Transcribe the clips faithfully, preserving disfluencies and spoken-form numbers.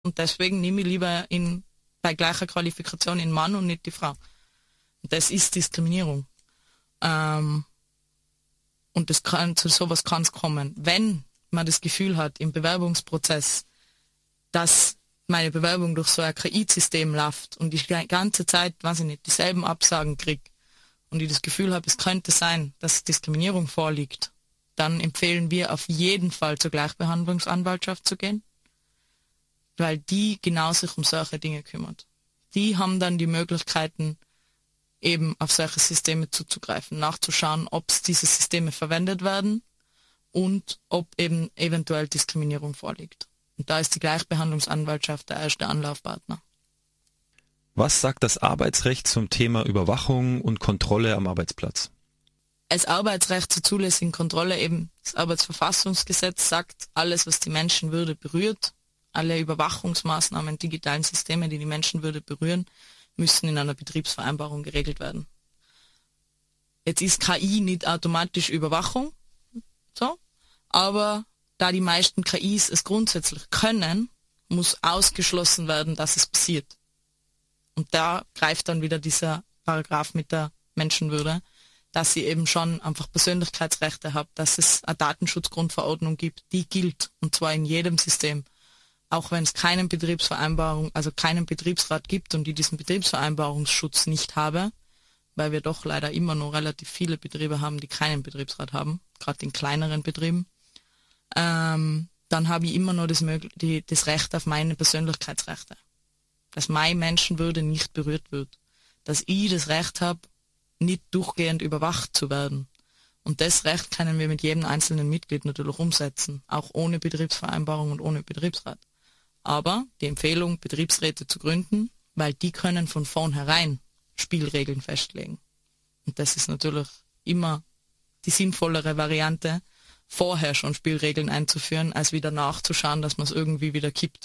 Und deswegen nehme ich lieber in, bei gleicher Qualifikation den Mann und nicht die Frau. Und das ist Diskriminierung. Ähm, und das kann, zu sowas kann es kommen. Wenn man das Gefühl hat im Bewerbungsprozess, dass meine Bewerbung durch so ein K I-System läuft und ich die ganze Zeit, weiß ich nicht, dieselben Absagen kriege und ich das Gefühl habe, es könnte sein, dass Diskriminierung vorliegt, dann empfehlen wir auf jeden Fall zur Gleichbehandlungsanwaltschaft zu gehen, weil die genau sich um solche Dinge kümmert. Die haben dann die Möglichkeiten, eben auf solche Systeme zuzugreifen, nachzuschauen, ob diese Systeme verwendet werden und ob eben eventuell Diskriminierung vorliegt. Und da ist die Gleichbehandlungsanwaltschaft der erste Anlaufpartner. Was sagt das Arbeitsrecht zum Thema Überwachung und Kontrolle am Arbeitsplatz? Als Arbeitsrecht zur zulässigen Kontrolle eben das Arbeitsverfassungsgesetz sagt, alles, was die Menschenwürde berührt, alle Überwachungsmaßnahmen, digitalen Systeme, die die Menschenwürde berühren, müssen in einer Betriebsvereinbarung geregelt werden. Jetzt ist K I nicht automatisch Überwachung, so, aber da die meisten K Is es grundsätzlich können, muss ausgeschlossen werden, dass es passiert. Und da greift dann wieder dieser Paragraph mit der Menschenwürde, dass sie eben schon einfach Persönlichkeitsrechte hat, dass es eine Datenschutzgrundverordnung gibt, die gilt, und zwar in jedem System. Auch wenn es keinen Betriebsvereinbarung, also keinen Betriebsrat gibt und die diesen Betriebsvereinbarungsschutz nicht habe, weil wir doch leider immer noch relativ viele Betriebe haben, die keinen Betriebsrat haben, gerade in kleineren Betrieben, ähm, dann habe ich immer noch das, die, das Recht auf meine Persönlichkeitsrechte. Dass meine Menschenwürde nicht berührt wird. Dass ich das Recht habe, nicht durchgehend überwacht zu werden. Und das Recht können wir mit jedem einzelnen Mitglied natürlich umsetzen, auch ohne Betriebsvereinbarung und ohne Betriebsrat. Aber die Empfehlung, Betriebsräte zu gründen, weil die können von vornherein Spielregeln festlegen. Und das ist natürlich immer die sinnvollere Variante, vorher schon Spielregeln einzuführen, als wieder nachzuschauen, dass man es irgendwie wieder kippt.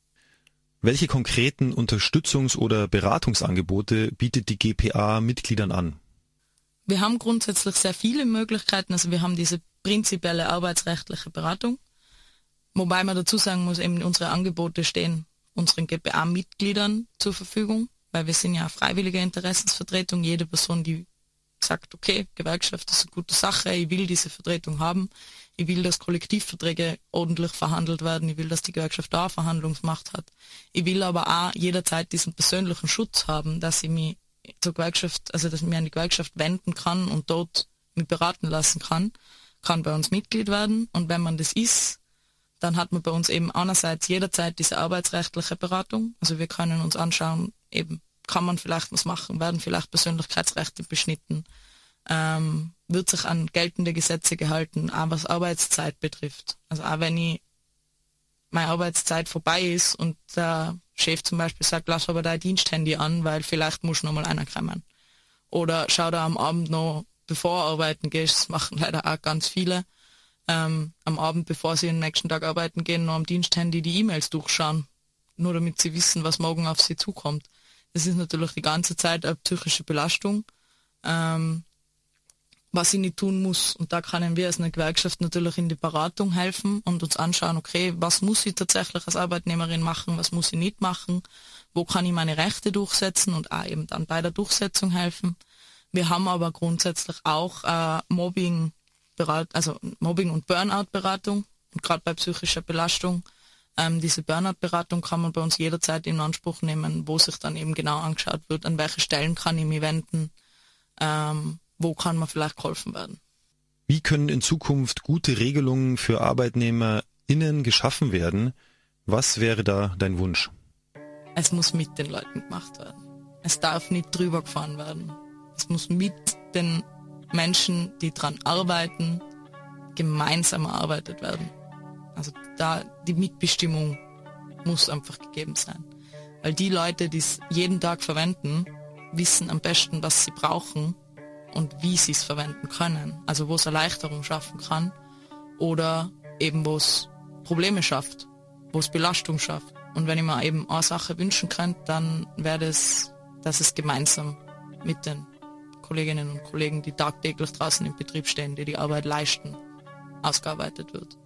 Welche konkreten Unterstützungs- oder Beratungsangebote bietet die G p A Mitgliedern an? Wir haben grundsätzlich sehr viele Möglichkeiten. Also wir haben diese prinzipielle arbeitsrechtliche Beratung, wobei man dazu sagen muss, eben unsere Angebote stehen unseren G p A-Mitgliedern zur Verfügung, weil wir sind ja eine freiwillige Interessensvertretung. Jede Person, die sagt, okay, Gewerkschaft ist eine gute Sache, ich will diese Vertretung haben, ich will, dass Kollektivverträge ordentlich verhandelt werden, ich will, dass die Gewerkschaft da Verhandlungsmacht hat. Ich will aber auch jederzeit diesen persönlichen Schutz haben, dass ich mich zur Gewerkschaft, also dass ich mich an die Gewerkschaft wenden kann und dort mich beraten lassen kann, kann bei uns Mitglied werden. Und wenn man das ist, dann hat man bei uns eben einerseits jederzeit diese arbeitsrechtliche Beratung. Also wir können uns anschauen, eben kann man vielleicht was machen, werden vielleicht Persönlichkeitsrechte beschnitten, ähm, wird sich an geltende Gesetze gehalten, auch was Arbeitszeit betrifft. Also auch wenn ich meine Arbeitszeit vorbei ist und der Chef zum Beispiel sagt, lass aber dein Diensthandy an, weil vielleicht muss noch mal einer kommen. Oder schau da am Abend noch, bevor du arbeiten gehst, das machen leider auch ganz viele, ähm, am Abend, bevor sie den nächsten Tag arbeiten gehen, noch am Diensthandy die E-Mails durchschauen, nur damit sie wissen, was morgen auf sie zukommt. Das ist natürlich die ganze Zeit eine psychische Belastung, ähm, was ich nicht tun muss. Und da können wir als eine Gewerkschaft natürlich in die Beratung helfen und uns anschauen, okay, was muss ich tatsächlich als Arbeitnehmerin machen, was muss ich nicht machen, wo kann ich meine Rechte durchsetzen und auch eben dann bei der Durchsetzung helfen. Wir haben aber grundsätzlich auch äh, Mobbing, also Mobbing- und Burnout-Beratung, und gerade bei psychischer Belastung. Ähm, diese Burnout-Beratung kann man bei uns jederzeit in Anspruch nehmen, wo sich dann eben genau angeschaut wird, an welche Stellen kann ich mich wenden, ähm, wo kann man vielleicht geholfen werden. Wie können in Zukunft gute Regelungen für ArbeitnehmerInnen geschaffen werden? Was wäre da dein Wunsch? Es muss mit den Leuten gemacht werden. Es darf nicht drüber gefahren werden. Es muss mit den Menschen, die dran arbeiten, gemeinsam erarbeitet werden. Also da die Mitbestimmung muss einfach gegeben sein. Weil die Leute, die es jeden Tag verwenden, wissen am besten, was sie brauchen und wie sie es verwenden können. Also wo es Erleichterung schaffen kann oder eben wo es Probleme schafft, wo es Belastung schafft. Und wenn ich mir eben eine Sache wünschen könnte, dann wäre es, dass es gemeinsam mit den Kolleginnen und Kollegen, die tagtäglich draußen im Betrieb stehen, die die Arbeit leisten, ausgearbeitet wird.